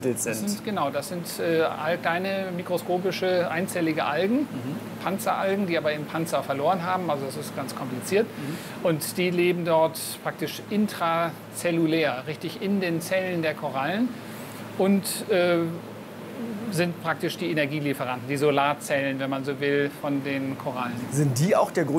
sind. Genau, das sind kleine mikroskopische einzellige Algen, Panzeralgen, die aber ihren Panzer verloren haben. Also das ist ganz kompliziert. Und die leben dort praktisch intrazellulär, richtig in den Zellen der Korallen und sind praktisch die Energielieferanten, die Solarzellen, wenn man so will, von den Korallen. Sind die auch der Grund